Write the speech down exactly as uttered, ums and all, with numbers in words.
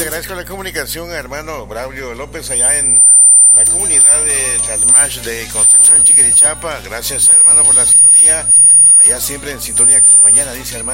agradezco la comunicación, hermano Braulio López, allá en la comunidad de Talmash de Concepción Chiquirichapa. Gracias, hermano, por la sintonía. Allá siempre en sintonía, mañana, dice hermano.